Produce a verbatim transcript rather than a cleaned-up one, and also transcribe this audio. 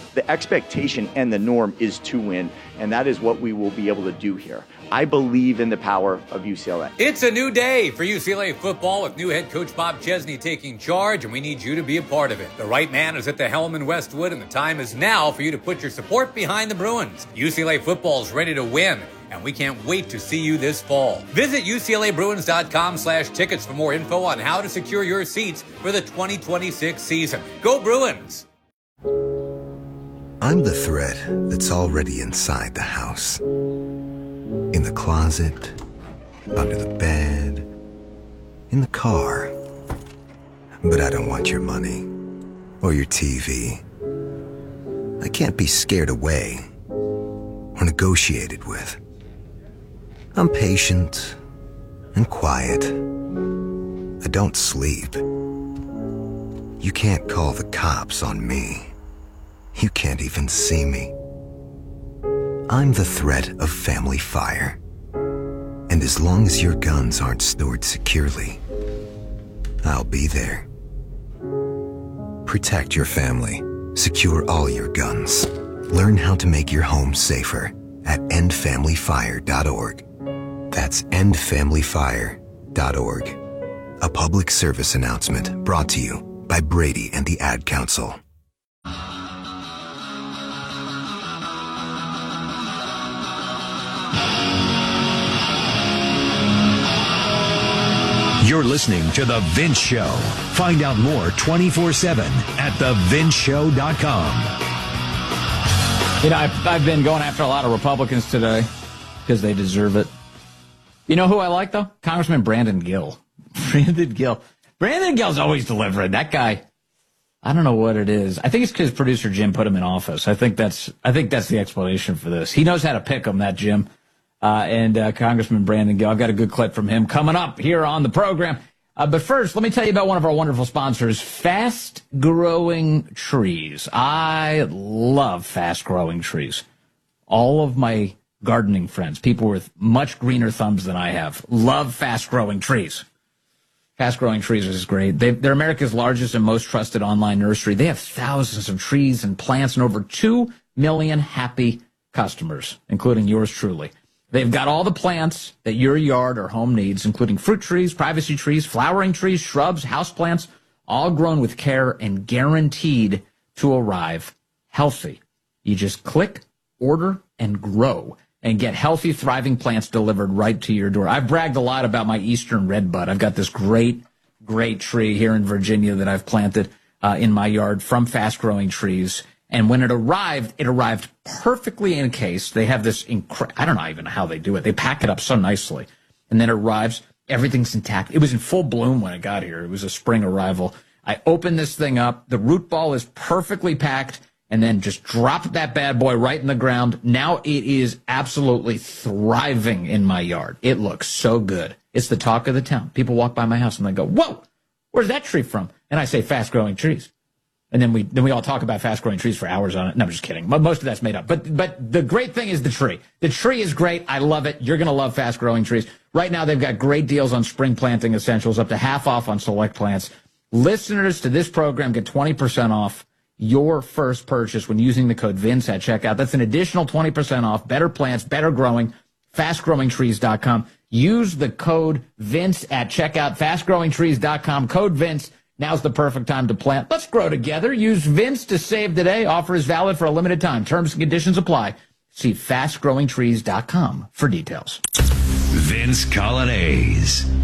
The expectation and the norm is to win, and that is what we will be able to do here. I believe in the power of U C L A. It's a new day for U C L A football with new head coach Bob Chesney taking charge, and we need you to be a part of it. The right man is at the helm in Westwood, and the time is now for you to put your support behind the Bruins. U C L A football is ready to win, and we can't wait to see you this fall. Visit U C L A Bruins dot com slash tickets for more info on how to secure your seats for the twenty twenty-six season. Go Bruins! I'm the thread that's already inside the house. In the closet, under the bed, in the car. But I don't want your money or your T V. I can't be scared away or negotiated with. I'm patient and quiet. I don't sleep. You can't call the cops on me. You can't even see me. I'm the threat of family fire. And as long as your guns aren't stored securely, I'll be there. Protect your family. Secure all your guns. Learn how to make your home safer at end family fire dot org. That's end family fire dot org. A public service announcement brought to you by Brady and the Ad Council. You're listening to The Vince Show. Find out more twenty-four seven at the vince show dot com. You know, I've, I've been going after a lot of Republicans today because they deserve it. You know who I like, though? Congressman Brandon Gill. Brandon Gill. Brandon Gill's always delivering. That guy, I don't know what it is. I think it's because producer Jim put him in office. I think that's I think that's the explanation for this. He knows how to pick him, that Jim. Uh, and uh, Congressman Brandon Gill. I've got a good clip from him coming up here on the program. Uh, but first, let me tell you about one of our wonderful sponsors, Fast Growing Trees. I love fast growing trees. All of my gardening friends, people with much greener thumbs than I have, love fast growing trees. Fast Growing Trees is great. They, they're America's largest and most trusted online nursery. They have thousands of trees and plants and over two million happy customers, including yours truly. They've got all the plants that your yard or home needs, including fruit trees, privacy trees, flowering trees, shrubs, houseplants, all grown with care and guaranteed to arrive healthy. You just click, order, and grow, and get healthy, thriving plants delivered right to your door. I've bragged a lot about my Eastern Redbud. I've got this great, great tree here in Virginia that I've planted uh, in my yard from Fast Growing Trees. And when it arrived, it arrived perfectly encased. They have this incre- I don't know even how they do it. They pack it up so nicely. And then it arrives, everything's intact. It was in full bloom when it got here. It was a spring arrival. I opened this thing up. The root ball is perfectly packed, and then just dropped that bad boy right in the ground. Now it is absolutely thriving in my yard. It looks so good. It's the talk of the town. People walk by my house and they go, whoa, where's that tree from? And I say, Fast Growing Trees. And then we then we all talk about fast growing trees for hours on it. No, I'm just kidding. Most of that's made up. But but the great thing is the tree. The tree is great. I love it. You're going to love Fast Growing Trees. Right now, they've got great deals on spring planting essentials, up to half off on select plants. Listeners to this program get twenty percent off your first purchase when using the code Vince at checkout. That's an additional twenty percent off. Better plants, better growing. fast growing trees dot com. Use the code Vince at checkout. fast growing trees dot com. Code Vince. Now's the perfect time to plant. Let's grow together. Use Vince to save today. Offer is valid for a limited time. Terms and conditions apply. See fast growing trees dot com for details. Vince Coglianese.